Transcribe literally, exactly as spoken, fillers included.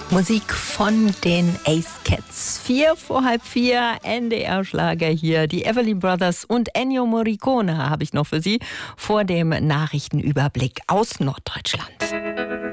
Musik von den Ace Cats. Vier vor halb vier, N D R-Schlager hier. Die Everly Brothers und Ennio Morricone habe ich noch für Sie vor dem Nachrichtenüberblick aus Norddeutschland.